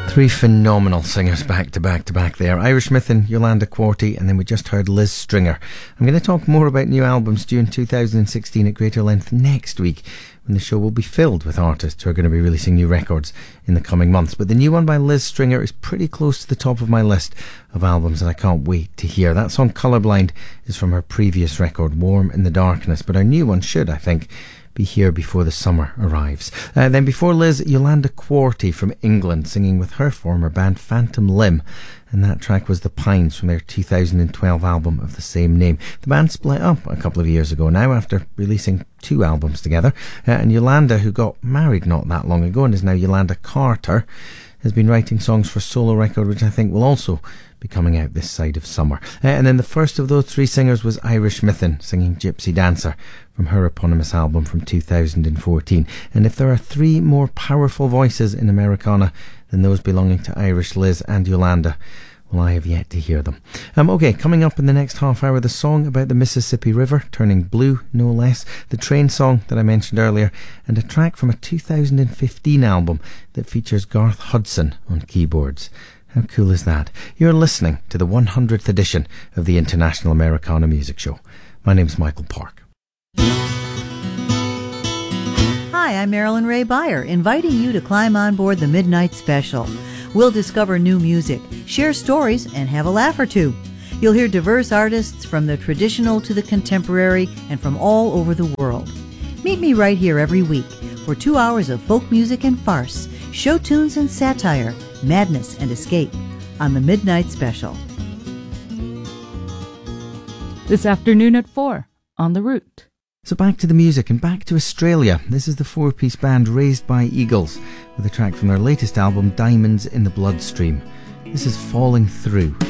Three phenomenal singers back to back to back there. Irish Smith and Yolanda Quarty, and then we just heard Liz Stringer. I'm going to talk more about new albums due in 2016 at greater length next week, when the show will be filled with artists who are going to be releasing new records in the coming months. But the new one by Liz Stringer is pretty close to the top of my list of albums that I can't wait to hear. That song Colourblind is from her previous record, Warm in the Darkness, but her new one should, I think, be here before the summer arrives. Then before Liz, Yolanda Quarty from England, singing with her former band Phantom Limb, and that track was The Pines from their 2012 album of the same name. The band split up a couple of years ago now after releasing 2 albums together, and Yolanda, who got married not that long ago and is now Yolanda Carter, has been writing songs for a solo record which I think will also be coming out this side of summer. And then the first of those 3 singers was Irish Smithin, singing Gypsy Dancer from her eponymous album from 2014. And if there are 3 more powerful voices in Americana than those belonging to Irish Liz and Yolanda, well, I have yet to hear them. Okay, coming up in the next half hour, the song about the Mississippi River turning blue, no less, the train song that I mentioned earlier, and a track from a 2015 album that features Garth Hudson on keyboards. How cool is that? You're listening to the 100th edition of the International Americana Music Show. My name's Michael Park. Hi, I'm Marilyn Ray Beyer, inviting you to climb on board the Midnight Special. We'll discover new music, share stories, and have a laugh or two. You'll hear diverse artists from the traditional to the contemporary and from all over the world. Meet me right here every week for 2 hours of folk music and farce, show tunes and satire, madness and escape on the Midnight Special. This afternoon at 4 on The Route. So back to the music and back to Australia. This is the 4-piece band Raised by Eagles with a track from their latest album, Diamonds in the Bloodstream. This is Falling Through.